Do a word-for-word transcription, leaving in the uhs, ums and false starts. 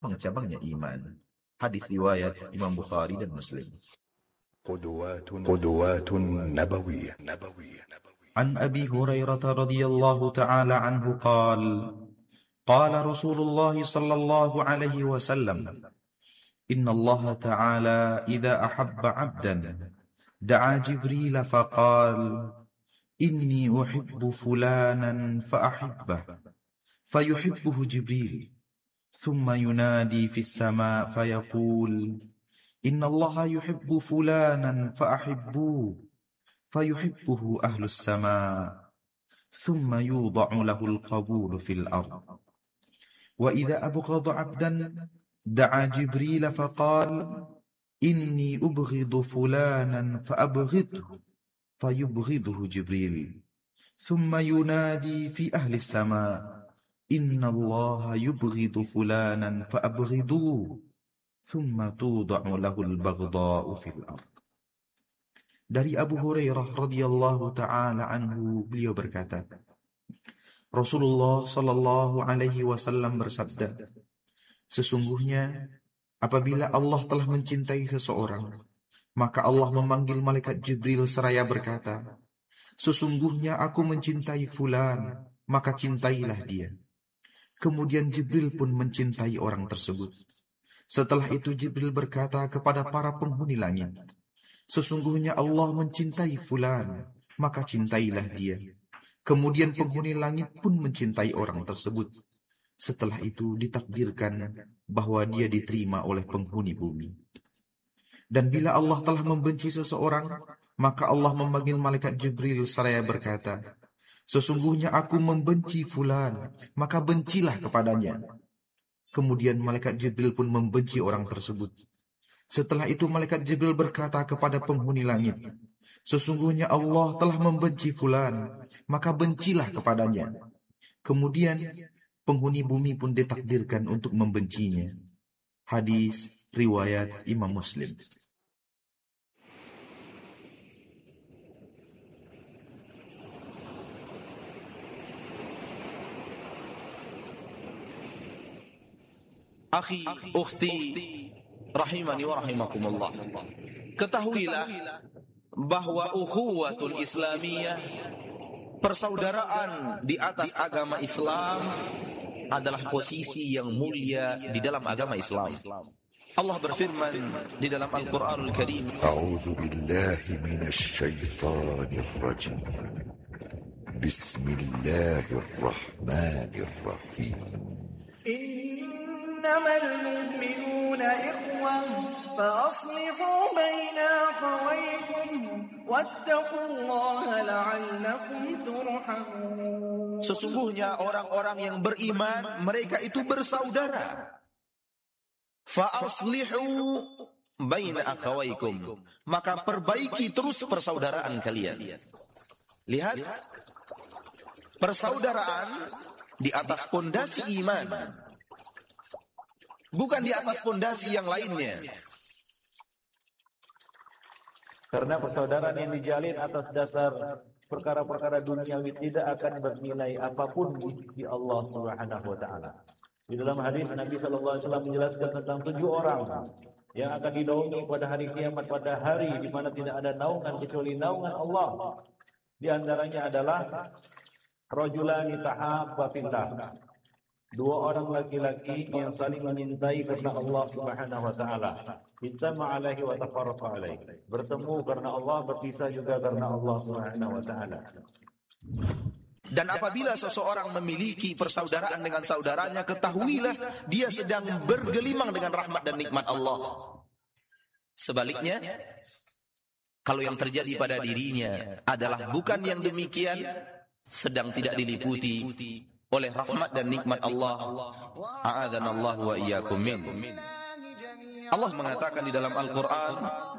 cabang-cabangnya iman. Hadis riwayat Imam Bukhari dan Muslim. قدوات قدوات نبوية نبوية عن أبي هريرة رضي الله تعالى عنه قال قال رسول الله صلى الله عليه وسلم إن الله تعالى إذا أحب عبدا دعا جبريل فقال إني أحب فلانا فأحبه فيحبه جبريل ثم ينادي في السماء فيقول إن الله يحب فلانا فأحبوه فيحبه أهل السماء ثم يوضع له القبول في الأرض وإذا أبغض عبدا دعا جبريل فقال إني أبغض فلانا فأبغضه فيبغضه جبريل ثم ينادي في أهل السماء إن الله يبغض فلانا فأبغضوه ثم توضع له البغضاء في الأرض. Dari Abu Hurairah radhiyallahu taala anhu, beliau berkata, Rasulullah sallallahu alaihi wasallam bersabda, sesungguhnya apabila Allah telah mencintai seseorang, maka Allah memanggil malaikat Jibril seraya berkata, sesungguhnya aku mencintai fulan, maka cintailah dia. Kemudian Jibril pun mencintai orang tersebut. Setelah itu Jibril berkata kepada para penghuni langit, sesungguhnya Allah mencintai fulan, maka cintailah dia. Kemudian penghuni langit pun mencintai orang tersebut. Setelah itu ditakdirkan bahwa dia diterima oleh penghuni bumi. Dan bila Allah telah membenci seseorang, maka Allah memanggil malaikat Jibril seraya berkata, sesungguhnya aku membenci fulan, maka bencilah kepadanya. Kemudian malaikat Jibril pun membenci orang tersebut. Setelah itu malaikat Jibril berkata kepada penghuni langit, sesungguhnya Allah telah membenci fulan, maka bencilah kepadanya. Kemudian penghuni bumi pun ditakdirkan untuk membencinya. Hadis riwayat Imam Muslim. Akhi, ukhti, rahimani wa rahimakumullah. Ketahuilah bahwa ukhuwatul islamiyah, persaudaraan di atas agama Islam, adalah posisi yang mulia di dalam agama Islam. Allah berfirman di dalam Al-Qur'anul Karim, أعوذ بالله من الشيطان الرجيم بسم الله الرحمن الرحيم إنما المؤمنون إخوة فأصلحوا بين أخويكم واتقوا الله لعلكم ترحمون. Sesungguhnya orang-orang yang beriman, mereka itu bersaudara. Fa'aslihu baina akhawaykum, maka perbaiki terus persaudaraan kalian. Lihat, persaudaraan di atas pondasi iman, bukan di atas pondasi yang lainnya. Karena persaudaraan yang dijalin atas dasar perkara-perkara duniawi tidak akan bernilai apapun di sisi Allah Subhanahu wa taala. Di dalam hadis Nabi sallallahu alaihi wasallam menjelaskan tentang tujuh orang yang akan dinaungi pada hari kiamat, pada hari di mana tidak ada naungan kecuali naungan Allah. Di antaranya adalah rajulani tahabba fillah, dua orang laki-laki yang saling menyintai karena Allah Subhanahu wa taala. Istama alaihi wa tafarraqa alaihi. Bertemu karena Allah, berpisah juga karena Allah Subhanahu wa taala. Dan apabila seseorang memiliki persaudaraan dengan saudaranya, ketahuilah dia sedang bergelimang dengan rahmat dan nikmat Allah. Sebaliknya, kalau yang terjadi pada dirinya adalah bukan yang demikian, sedang tidak diliputi oleh rahmat dan nikmat Allah. A'adzanallahu wa iyyakum min. Allah mengatakan di dalam Al-Qur'an,